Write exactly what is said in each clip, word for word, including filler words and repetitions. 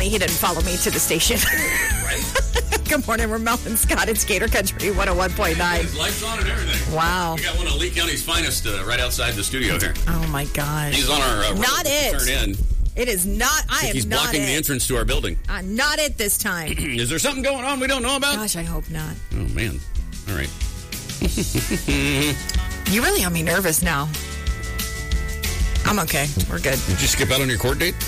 funny he didn't follow me to the station. Right? Good morning, we're Mel and Scott. It's Gator Country one oh one point nine. His lights on and everything. Wow. We got one of Lee County's finest uh, right outside the studio here. Oh, my gosh. He's on our uh, road Not to it. turn in. It is not. I, I think am he's not blocking it. the entrance to our building. Uh, not it this time. Is there something going on we don't know about? Gosh, I hope not. Oh, man. All right. You really have me nervous now. I'm okay. We're good. Did you skip out on your court date?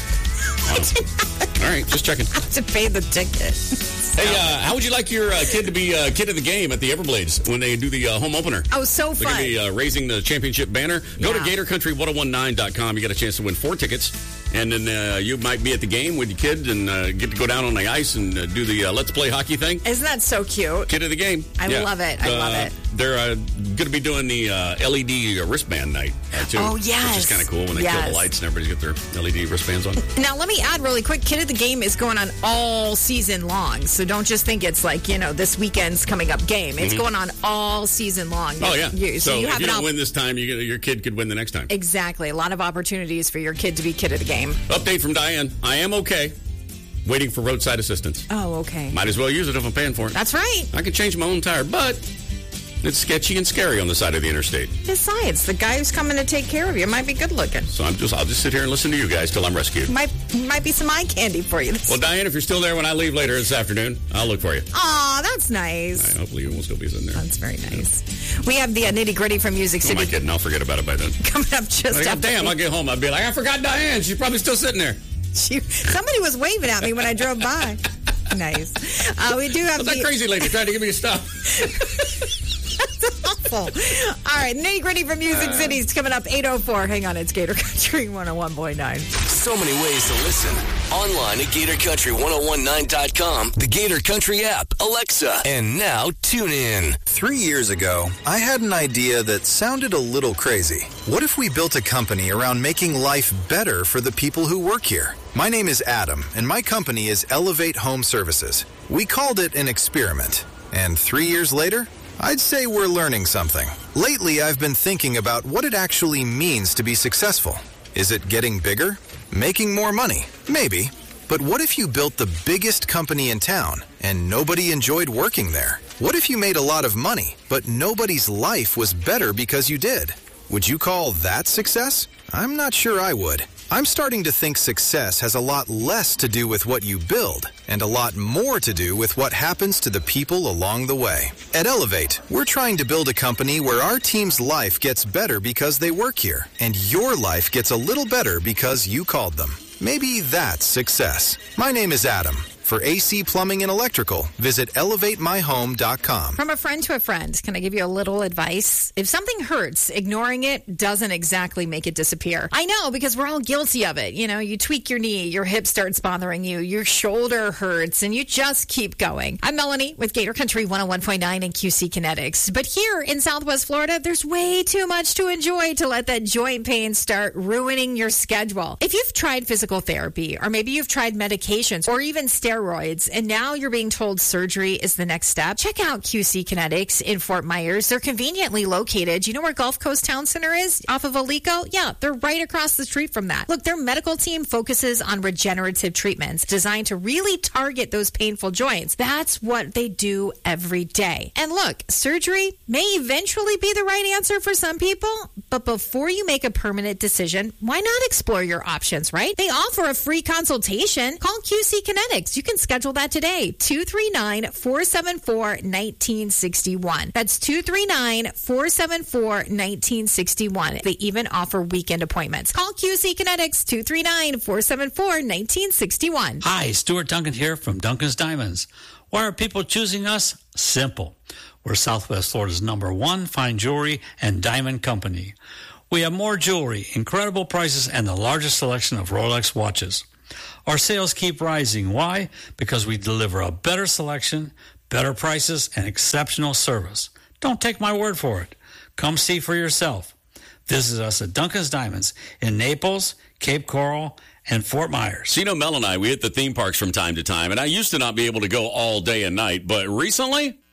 All right, just checking. I have to pay the ticket. Hey, uh, how would you like your uh, kid to be uh, kid of the game at the Everblades when they do the uh, home opener? Oh, so They're fun. going to be uh, raising the championship banner. Go Yeah. to Gator Country ten nineteen dot com. You got a chance to win four tickets. And then uh, you might be at the game with your kid and uh, get to go down on the ice and uh, do the uh, Let's Play hockey thing. Isn't that so cute? Kid of the game. I Yeah. love it. I Uh, love it. They're uh, going to be doing the uh, L E D wristband night, uh, too. Oh, yes. Which is kind of cool when they kill Yes. the lights and everybody's got their L E D wristbands on. Now, let me add really quick. Kid of the Game is going on all season long. So don't just think it's like, you know, this weekend's coming up game. It's going on all season long. Oh, yeah. You, so, so you if have you an don't op- win this time, you, your kid could win the next time. Exactly. A lot of opportunities for your kid to be Kid of the Game. Update from Diane. I am okay. Waiting for roadside assistance. Oh, okay. Might as well use it if I'm paying for it. That's right. I can change my own tire, but it's sketchy and scary on the side of the interstate. Besides, the guy who's coming to take care of you might be good looking. So I'm just I'll just sit here and listen to you guys till I'm rescued. Might might be some eye candy for you. Well, Diane, if you're still there when I leave later this afternoon, I'll look for you. Aw, that's nice. All right, hopefully you will still be sitting there. That's very nice. We have the uh, nitty gritty from Music Who am City I kidding? I'll forget about it by then. coming up just Like, after. damn, I'll get home. I'll be like, I forgot Diane. She's probably still sitting there. She, somebody was waving at me when I drove by. Nice. Uh, we do have What's that the crazy lady trying to give me a stop? That's awful. All right, nitty gritty from Music City is coming up eight oh four. Hang on, it's Gator Country one oh one point nine. So many ways to listen. Online at Gator Country ten nineteen dot com, the Gator Country app, Alexa, and now tune in. Three years ago, I had an idea that sounded a little crazy. What if we built a company around making life better for the people who work here? My name is Adam, and my company is Elevate Home Services. We called it an experiment. And three years later, I'd say we're learning something. Lately, I've been thinking about what it actually means to be successful. Is it getting bigger? Making more money? Maybe. But what if you built the biggest company in town and nobody enjoyed working there? What if you made a lot of money, but nobody's life was better because you did? Would you call that success? I'm not sure I would. I'm starting to think success has a lot less to do with what you build and a lot more to do with what happens to the people along the way. At Elevate, we're trying to build a company where our team's life gets better because they work here, and your life gets a little better because you called them. Maybe that's success. My name is Adam. For A C Plumbing and Electrical, visit elevate my home dot com. From a friend to a friend, can I give you a little advice? If something hurts, ignoring it doesn't exactly make it disappear. I know, because we're all guilty of it. You know, you tweak your knee, your hip starts bothering you, your shoulder hurts, and you just keep going. I'm Melanie with Gator Country one oh one point nine and Q C Kinetics. But here in Southwest Florida, there's way too much to enjoy to let that joint pain start ruining your schedule. If you've tried physical therapy, or maybe you've tried medications, or even steroids, and now you're being told surgery is the next step, check out Q C Kinetics in Fort Myers. They're conveniently located. You know where Gulf Coast Town Center is? Off of Alico? Yeah, they're right across the street from that. Look, their medical team focuses on regenerative treatments designed to really target those painful joints. That's what they do every day. And look, surgery may eventually be the right answer for some people, but before you make a permanent decision, why not explore your options, right? They offer a free consultation. Call Q C Kinetics. You can schedule that today. two three nine, four seven four, one nine six one. That's two three nine, four seven four, one nine six one. They even offer weekend appointments. Call Q C Kinetics, two three nine, four seven four, one nine six one. Hi, Stuart Duncan here from Duncan's Diamonds. Why are people choosing us? Simple. We're Southwest Florida's number one fine jewelry and diamond company. We have more jewelry, incredible prices, and the largest selection of Rolex watches. Our sales keep rising. Why? Because we deliver a better selection, better prices, and exceptional service. Don't take my word for it. Come see for yourself. Visit us at Duncan's Diamonds in Naples, Cape Coral, and Fort Myers. So, you know, Mel and I, we hit the theme parks from time to time, and I used to not be able to go all day and night, but recently,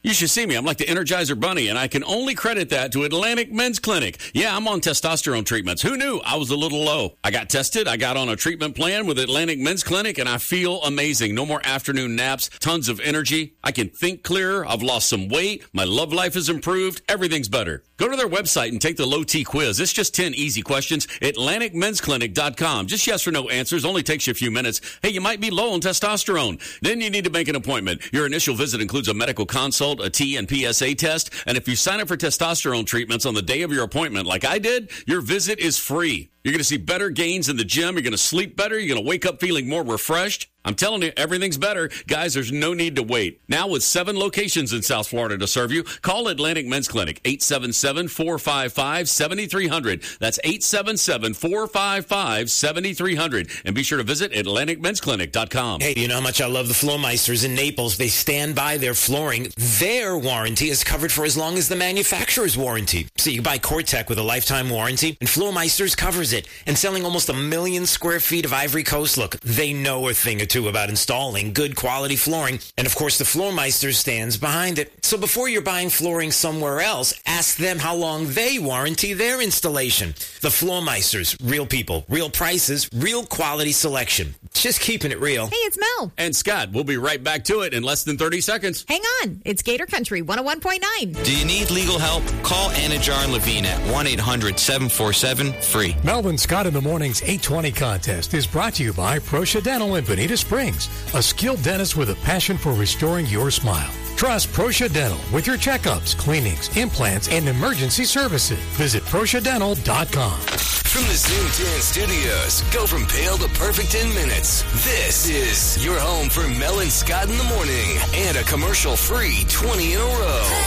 You should see me. I'm like the Energizer Bunny, and I can only credit that to Atlantic Men's Clinic. Yeah, I'm on testosterone treatments. Who knew I was a little low? I got tested. I got on a treatment plan with Atlantic Men's Clinic, and I feel amazing. No more afternoon naps, tons of energy. I can think clearer. I've lost some weight. My love life has improved. Everything's better. Go to their website and take the low T quiz. It's just ten easy questions. Atlantic Men's Clinic dot com. Just yes or no answers. Only takes you a few minutes. Hey, you might be low on testosterone. Then you need to make an appointment. Your initial visit includes a medical consult, a T and P S A test, and if you sign up for testosterone treatments on the day of your appointment like I did, your visit is free. You're going to see better gains in the gym. You're going to sleep better. You're going to wake up feeling more refreshed. I'm telling you, everything's better. Guys, there's no need to wait. Now with seven locations in South Florida to serve you, call Atlantic Men's Clinic, eight seven seven, four five five, seven three zero zero. That's eight seven seven, four five five, seven three zero zero. And be sure to visit Atlantic Men's Clinic dot com. Hey, you know how much I love the Floormeisters in Naples? They stand by their flooring. Their warranty is covered for as long as the manufacturer's warranty. So you buy Cortec with a lifetime warranty, and Floormeisters covers it. And selling almost a million square feet of Ivory Coast, look, they know a thing or two about installing good quality flooring. And of course, the Floormeister stands behind it. So before you're buying flooring somewhere else, ask them how long they warranty their installation. The Floormeisters, real people, real prices, real quality selection. Just keeping it real. Hey, it's Mel. And Scott, we'll be right back to it in less than thirty seconds. Hang on. It's Gator Country one oh one point nine. Do you need legal help? Call Anajar and Levine at one eight hundred, seven four seven, free. Melvin Scott in the Morning's eight twenty contest is brought to you by Proscia Dental in Bonita Springs, a skilled dentist with a passion for restoring your smile. Trust Proscia Dental with your checkups, cleanings, implants, and emergency services. Visit Proscia Dental dot com. From the Zoom ten Studios, go from pale to perfect in minutes. This is your home for Mel and Scott in the morning and a commercial-free twenty in a row.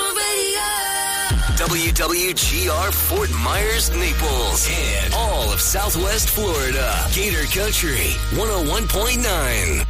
W W G R Fort Myers, Naples, and all of Southwest Florida. Gator Country one oh one point nine.